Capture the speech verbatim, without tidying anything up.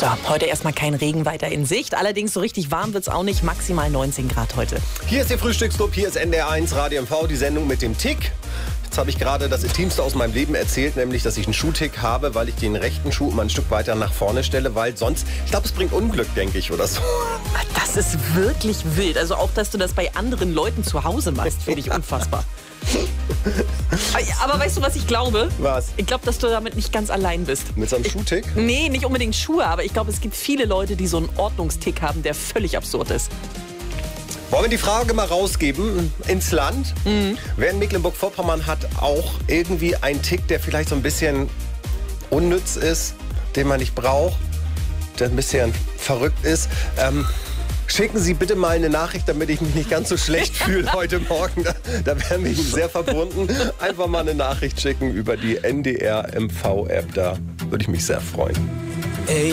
So, heute erstmal kein Regen weiter in Sicht. Allerdings so richtig warm wird's auch nicht. Maximal neunzehn Grad heute. Hier ist Ihr Frühstücksclub, hier ist N D R eins Radio M V, die Sendung mit dem Tick. Jetzt habe ich gerade das Intimste aus meinem Leben erzählt, nämlich, dass ich einen Schuhtick habe, weil ich den rechten Schuh mal ein Stück weiter nach vorne stelle, weil sonst, ich glaube, es bringt Unglück, denke ich, oder so. Das ist wirklich wild. Also auch, dass du das bei anderen Leuten zu Hause machst, finde ich unfassbar. Aber weißt du, was ich glaube? Was? Ich glaube, dass du damit nicht ganz allein bist. Mit so einem Schuhtick? Nee, nicht unbedingt Schuhe, aber ich glaube, es gibt viele Leute, die so einen Ordnungstick haben, der völlig absurd ist. Wollen wir die Frage mal rausgeben ins Land? Mhm. Wer in Mecklenburg-Vorpommern hat auch irgendwie einen Tick, der vielleicht so ein bisschen unnütz ist, den man nicht braucht, der ein bisschen verrückt ist? Ähm, Schicken Sie bitte mal eine Nachricht, damit ich mich nicht ganz so schlecht fühle heute Morgen. Da, da wären wir Ihnen sehr verbunden. Einfach mal eine Nachricht schicken über die N D R M V App. Da würde ich mich sehr freuen. Ey.